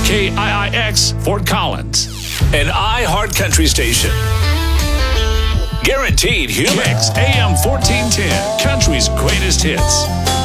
KIIX Fort Collins, an iHeart Country station. Guaranteed human. Kicks AM 1410, country's greatest hits.